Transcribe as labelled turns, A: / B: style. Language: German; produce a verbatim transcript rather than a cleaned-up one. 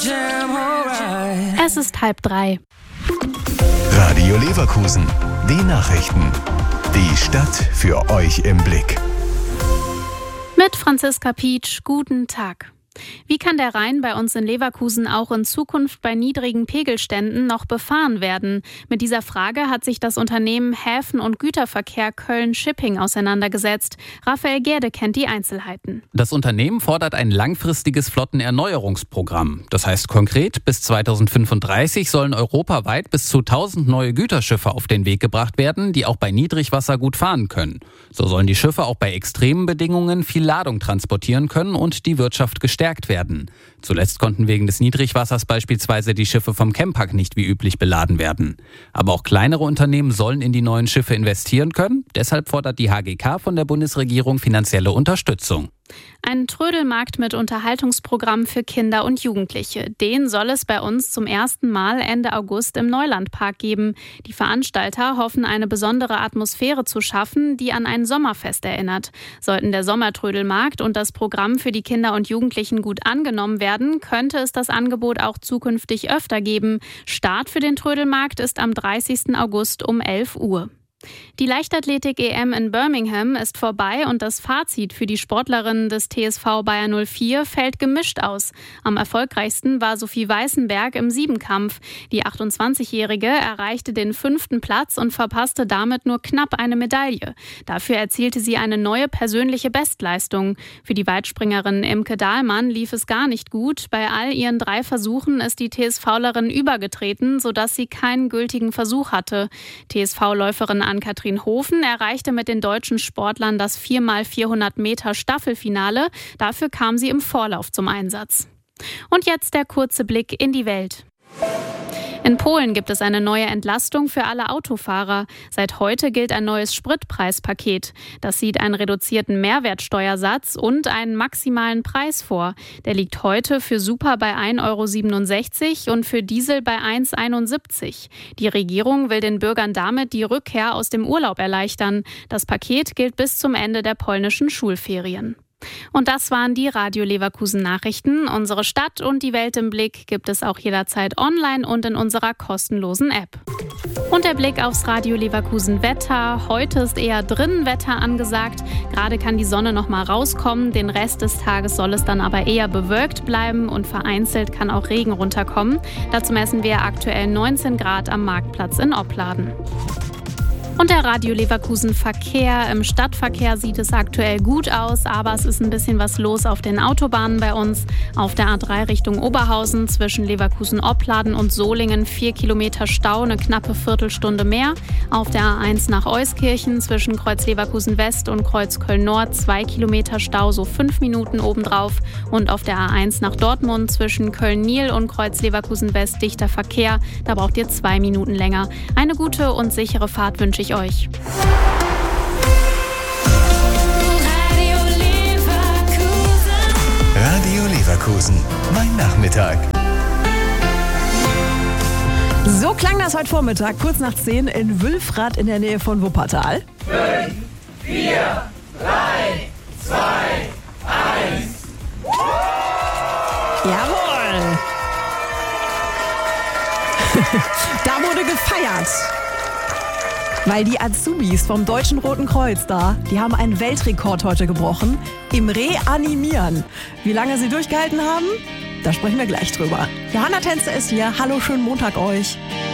A: Es ist halb drei.
B: Radio Leverkusen. Die Nachrichten. Die Stadt für euch im Blick.
A: Mit Franziska Pietsch, guten Tag. Wie kann der Rhein bei uns in Leverkusen auch in Zukunft bei niedrigen Pegelständen noch befahren werden? Mit dieser Frage hat sich das Unternehmen Häfen- und Güterverkehr Köln Shipping auseinandergesetzt. Raphael Gerde kennt die Einzelheiten.
C: Das Unternehmen fordert ein langfristiges Flottenerneuerungsprogramm. Das heißt konkret, bis zweitausendfünfunddreißig sollen europaweit bis zu tausend neue Güterschiffe auf den Weg gebracht werden, die auch bei Niedrigwasser gut fahren können. So sollen die Schiffe auch bei extremen Bedingungen viel Ladung transportieren können und die Wirtschaft gestärkt werden. Zuletzt konnten wegen des Niedrigwassers beispielsweise die Schiffe vom Chempark nicht wie üblich beladen werden. Aber auch kleinere Unternehmen sollen in die neuen Schiffe investieren können. Deshalb fordert die H G K von der Bundesregierung finanzielle Unterstützung. Ein
A: Trödelmarkt mit Unterhaltungsprogramm für Kinder und Jugendliche. Den soll es bei uns zum ersten Mal Ende August im Neulandpark geben. Die Veranstalter hoffen, eine besondere Atmosphäre zu schaffen, die an ein Sommerfest erinnert. Sollten der Sommertrödelmarkt und das Programm für die Kinder und Jugendlichen gut angenommen werden, könnte es das Angebot auch zukünftig öfter geben. Start für den Trödelmarkt ist am dreißigsten August um elf Uhr. Die Leichtathletik-E M in Birmingham ist vorbei und das Fazit für die Sportlerinnen des T S V Bayer null vier fällt gemischt aus. Am erfolgreichsten war Sophie Weißenberg im Siebenkampf. Die achtundzwanzigjährige erreichte den fünften Platz und verpasste damit nur knapp eine Medaille. Dafür erzielte sie eine neue persönliche Bestleistung. Für die Weitspringerin Imke Dahlmann lief es gar nicht gut. Bei all ihren drei Versuchen ist die TSVlerin übergetreten, sodass sie keinen gültigen Versuch hatte. T S V-Läuferin Ann-Kathrin Hofen erreichte mit den deutschen Sportlern das vier mal vierhundert Meter Staffelfinale. Dafür kam sie im Vorlauf zum Einsatz. Und jetzt der kurze Blick in die Welt. In Polen gibt es eine neue Entlastung für alle Autofahrer. Seit heute gilt ein neues Spritpreispaket. Das sieht einen reduzierten Mehrwertsteuersatz und einen maximalen Preis vor. Der liegt heute für Super bei ein Euro siebenundsechzig und für Diesel bei eins Euro einundsiebzig. Die Regierung will den Bürgern damit die Rückkehr aus dem Urlaub erleichtern. Das Paket gilt bis zum Ende der polnischen Schulferien. Und das waren die Radio Leverkusen Nachrichten. Unsere Stadt und die Welt im Blick gibt es auch jederzeit online und in unserer kostenlosen App. Und der Blick aufs Radio Leverkusen Wetter. Heute ist eher Drinnenwetter angesagt. Gerade kann die Sonne noch mal rauskommen. Den Rest des Tages soll es dann aber eher bewölkt bleiben und vereinzelt kann auch Regen runterkommen. Dazu messen wir aktuell neunzehn Grad am Marktplatz in Opladen. Und der Radio Leverkusen Verkehr. Im Stadtverkehr sieht es aktuell gut aus, aber es ist ein bisschen was los auf den Autobahnen bei uns. Auf der A drei Richtung Oberhausen zwischen Leverkusen-Opladen und Solingen vier Kilometer Stau, eine knappe Viertelstunde mehr. Auf der A eins nach Euskirchen zwischen Kreuz Leverkusen West und Kreuz Köln Nord zwei Kilometer Stau, so fünf Minuten obendrauf. Und auf der A eins nach Dortmund zwischen Köln-Niel und Kreuz Leverkusen West dichter Verkehr. Da braucht ihr zwei Minuten länger. Eine gute und sichere Fahrt wünsche ich euch.
B: Radio Leverkusen. Radio Leverkusen. Mein Nachmittag.
D: So klang das heute Vormittag, kurz nach zehn in Wülfrath in der Nähe von Wuppertal.
E: fünf, vier, drei, zwei, eins.
D: Jawohl! Da wurde gefeiert. Weil die Azubis vom Deutschen Roten Kreuz da, die haben einen Weltrekord heute gebrochen im Reanimieren. Wie lange sie durchgehalten haben, da sprechen wir gleich drüber. Johanna Tänzer ist hier. Hallo, schönen Montag euch.